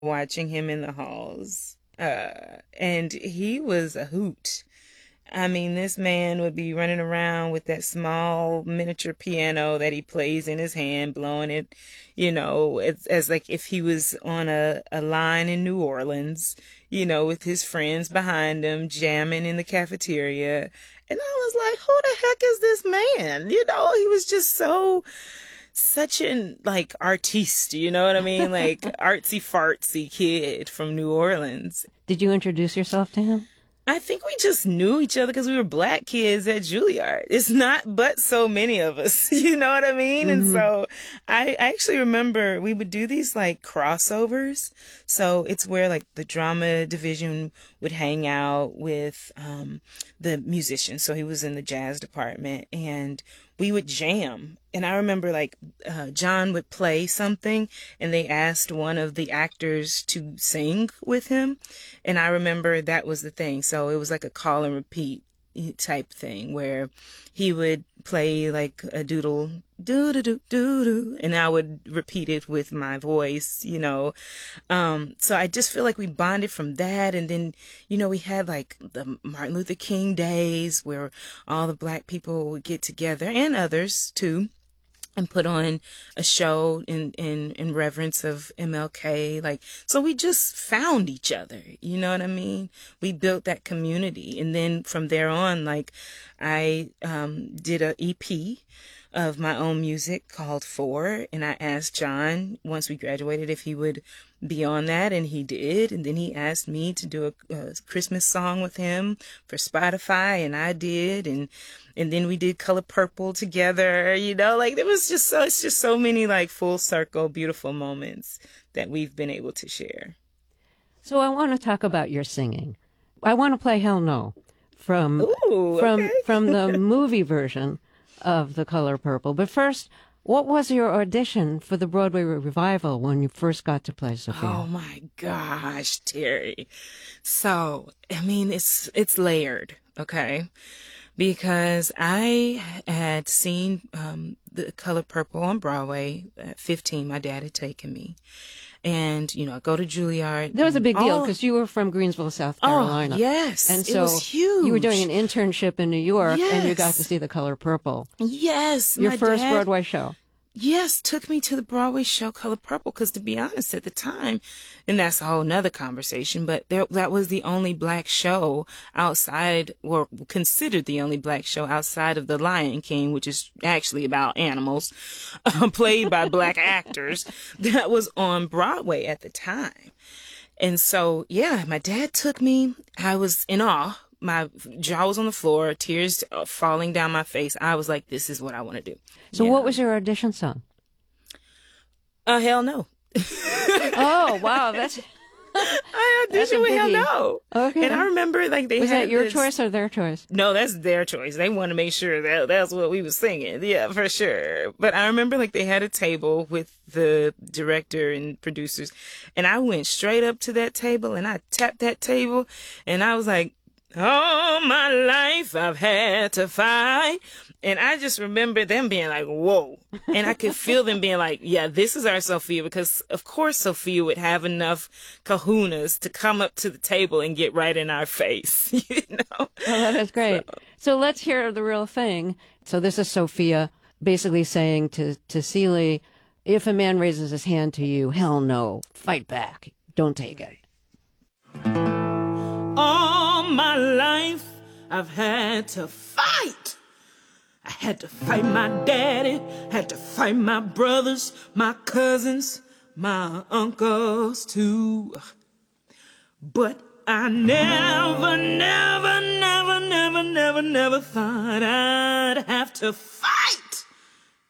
watching him in the halls. And he was a hoot. I mean, this man would be running around with that small miniature piano that he plays in his hand, blowing it, as like if he was on a line in New Orleans, with his friends behind him, jamming in the cafeteria. And I was like, who the heck is this man? He was just such an like artiste, you know what I mean? Like artsy fartsy kid from New Orleans. Did you introduce yourself to him? I think we just knew each other because we were black kids at Juilliard. It's not but so many of us, you know what I mean? And so I actually remember we would do these like crossovers. So it's where like the drama division would hang out with the musicians. So he was in the jazz department and we would jam. And I remember like John would play something and they asked one of the actors to sing with him. And I remember that was the thing. So it was like a call and repeat type thing where he would play like a doodle, doo doo doo doo doo, and I would repeat it with my voice. So I just feel like we bonded from that. And then, we had like the Martin Luther King days where all the black people would get together and others too and put on a show in reverence of MLK. Like, so we just found each other, you know what I mean? We built that community. And then from there on, like I, did a EP of my own music called Four. And I asked John once we graduated if he would be on that, and he did. And then he asked me to do a Christmas song with him for Spotify, and I did. And then we did Color Purple together, like it's just so many like full circle, beautiful moments that we've been able to share. So I want to talk about your singing. I want to play Hell No from the movie version of The Color Purple. But first, what was your audition for the Broadway revival when you first got to play Sophia? Oh my gosh, Terry. So, I mean, it's layered, okay? Because I had seen The Color Purple on Broadway at 15. My dad had taken me. And, I go to Juilliard. That was a big deal because you were from Greensville, South Carolina. Oh, yes. And so it was huge. You were doing an internship in New York and you got to see The Color Purple. Yes. Your first Broadway show. Yes, took me to the Broadway show Color Purple because, to be honest, at the time, and that's a whole nother conversation, but that was the only black show outside, or considered the only black show outside of The Lion King, which is actually about animals, played by black actors, that was on Broadway at the time. And so, yeah, my dad took me. I was in awe. My jaw was on the floor, tears falling down my face. I was like, this is what I want to do. So what was your audition song? Hell No. Oh, wow. I auditioned with Hell No. Okay. And I remember like was that your choice or their choice? No, that's their choice. They wanted to make sure that that's what we was singing. Yeah, for sure. But I remember like they had a table with the director and producers, and I went straight up to that table and I tapped that table and I was like, all my life I've had to fight. And I just remember them being like, whoa. And I could feel them being like, yeah, this is our Sophia. Because, of course, Sophia would have enough kahunas to come up to the table and get right in our face, Oh, that is great. So let's hear the real thing. So this is Sophia basically saying to Celie, if a man raises his hand to you, hell no, fight back. Don't take it. All my life I've had to fight. I had to fight my daddy, had to fight my brothers, my cousins, my uncles too. But I never thought I'd have to fight